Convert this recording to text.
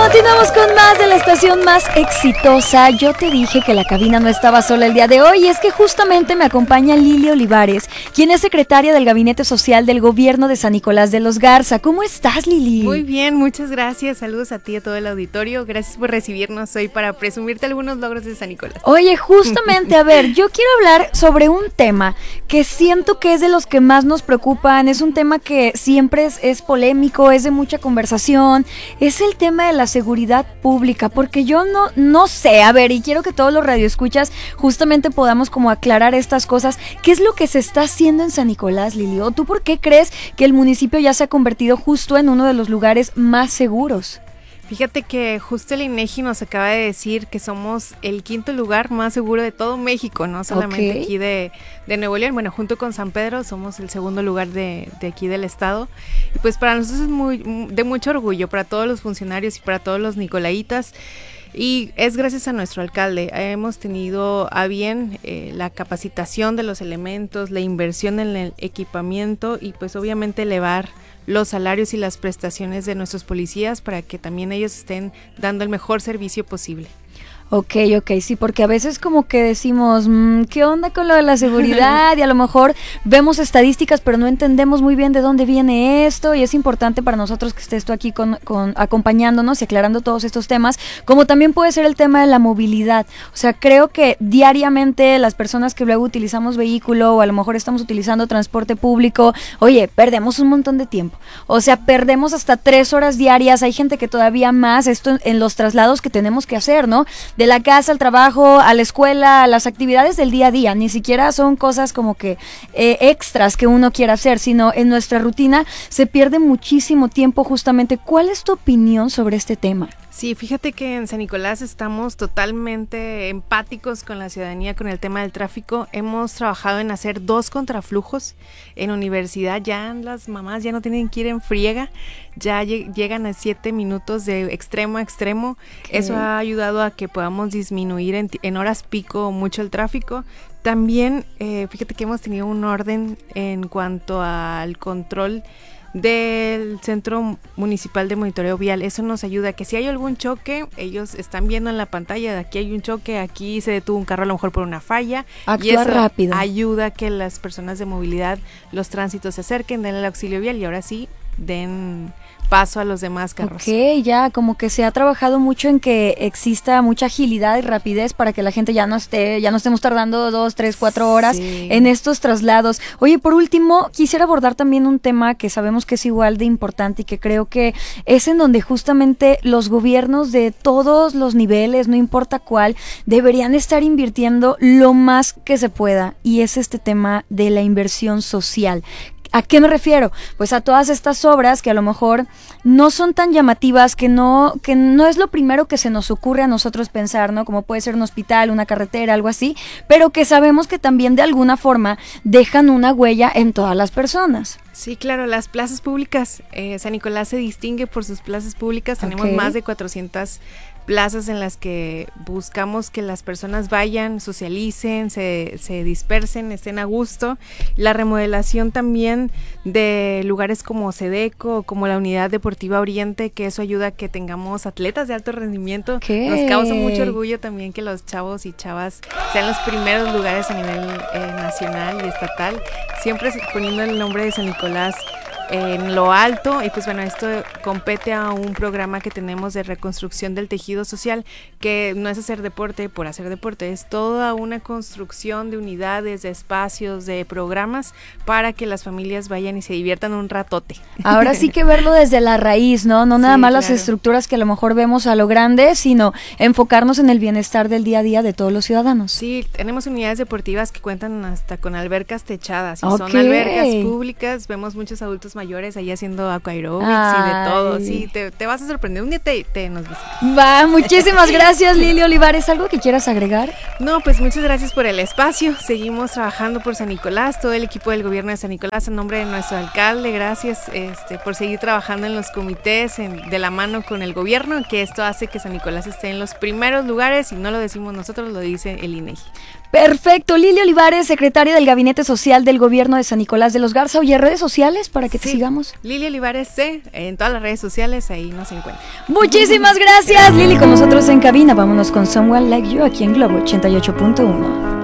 Continuamos con más de la estación más exitosa. Yo te dije que la cabina no estaba sola el día de hoy, y es que justamente me acompaña Lili Olivares, quien es secretaria del Gabinete Social del Gobierno de San Nicolás de los Garza. ¿Cómo estás, Lili? Muy bien, muchas gracias. Saludos a ti y a todo el auditorio. Gracias por recibirnos hoy para presumirte algunos logros de San Nicolás. Oye, justamente, a ver, yo quiero hablar sobre un tema que siento que es de los que más nos preocupan. Es un tema que siempre es polémico, es de mucha conversación. Es el tema de la seguridad pública, porque yo no sé, a ver, y quiero que todos los radioescuchas justamente podamos como aclarar estas cosas. ¿Qué es lo que se está haciendo en San Nicolás, Lili? ¿O tú por qué crees que el municipio ya se ha convertido justo en uno de los lugares más seguros? Fíjate que justo el INEGI nos acaba de decir que somos el 5º lugar más seguro de todo México, no solamente aquí de Nuevo León. Bueno, junto con San Pedro somos el 2º lugar de aquí del estado. Y pues para nosotros es de mucho orgullo, para todos los funcionarios y para todos los nicolaitas. Y es gracias a nuestro alcalde. Hemos tenido a bien la capacitación de los elementos, la inversión en el equipamiento y pues obviamente elevar los salarios y las prestaciones de nuestros policías para que también ellos estén dando el mejor servicio posible. Ok, sí, porque a veces como que decimos, ¿qué onda con lo de la seguridad? Y a lo mejor vemos estadísticas, pero no entendemos muy bien de dónde viene esto, y es importante para nosotros que estés tú aquí acompañándonos y aclarando todos estos temas, como también puede ser el tema de la movilidad. O sea, creo que diariamente las personas que luego utilizamos vehículo o a lo mejor estamos utilizando transporte público, oye, perdemos un montón de tiempo. O sea, perdemos hasta 3 horas diarias, hay gente que todavía más, esto en los traslados que tenemos que hacer, ¿no? De la casa al trabajo, a la escuela, a las actividades del día a día. Ni siquiera son cosas como que extras que uno quiera hacer, sino en nuestra rutina se pierde muchísimo tiempo justamente. ¿Cuál es tu opinión sobre este tema? Sí, fíjate que en San Nicolás estamos totalmente empáticos con la ciudadanía, con el tema del tráfico. Hemos trabajado en hacer 2 contraflujos en universidad. Ya las mamás ya no tienen que ir en friega, ya llegan a 7 minutos de extremo a extremo. Okay. Eso ha ayudado a que podamos disminuir en horas pico mucho el tráfico. También, fíjate que hemos tenido un orden en cuanto al control del Centro Municipal de Monitoreo Vial. Eso nos ayuda a que si hay algún choque, ellos están viendo en la pantalla, de aquí hay un choque, aquí se detuvo un carro a lo mejor por una falla. Actúa y eso rápido. Ayuda a que las personas de movilidad, los tránsitos se acerquen, den el auxilio vial y ahora sí den paso a los demás carros. Ok, ya como que se ha trabajado mucho en que exista mucha agilidad y rapidez para que la gente ya no estemos tardando 2, 3, 4 horas en estos traslados. Oye, por último, quisiera abordar también un tema que sabemos que es igual de importante y que creo que es en donde justamente los gobiernos de todos los niveles, no importa cuál, deberían estar invirtiendo lo más que se pueda, y es este tema de la inversión social. ¿A qué me refiero? Pues a todas estas obras que a lo mejor no son tan llamativas, que no es lo primero que se nos ocurre a nosotros pensar, ¿no? Como puede ser un hospital, una carretera, algo así, pero que sabemos que también de alguna forma dejan una huella en todas las personas. Sí, claro, las plazas públicas. San Nicolás se distingue por sus plazas públicas. Tenemos más de 400 plazas en las que buscamos que las personas vayan, socialicen, se dispersen, estén a gusto. La remodelación también de lugares como Sedeco, como la Unidad Deportiva Oriente, que eso ayuda a que tengamos atletas de alto rendimiento. Nos causa mucho orgullo también que los chavos y chavas sean los primeros lugares a nivel nacional y estatal, siempre poniendo el nombre de San Nicolás en lo alto. Y pues bueno, esto compete a un programa que tenemos de reconstrucción del tejido social, que no es hacer deporte por hacer deporte, es toda una construcción de unidades, de espacios, de programas para que las familias vayan y se diviertan un ratote. Ahora sí que verlo desde la raíz, ¿no? No nada más las estructuras que a lo mejor vemos a lo grande, sino enfocarnos en el bienestar del día a día de todos los ciudadanos. Sí, tenemos unidades deportivas que cuentan hasta con albercas techadas, y son albercas públicas. Vemos muchos adultos mayores ahí haciendo aquaerobics y de todo. Sí, te vas a sorprender. Un día nos visitas. Va, muchísimas gracias, Lili Olivares. ¿Algo que quieras agregar? No, pues muchas gracias por el espacio. Seguimos trabajando por San Nicolás, todo el equipo del gobierno de San Nicolás, en nombre de nuestro alcalde. Gracias por seguir trabajando en los comités, de la mano con el gobierno, que esto hace que San Nicolás esté en los primeros lugares, y no lo decimos nosotros, lo dice el INEGI. Perfecto, Lili Olivares, secretaria del Gabinete Social del Gobierno de San Nicolás de los Garza. Oye, redes sociales para que te que sigamos. Lili Olivares C, en todas las redes sociales, ahí nos encuentran. Muchísimas gracias, Lili, con nosotros en cabina. Vámonos con Someone Like You aquí en Globo 88.1.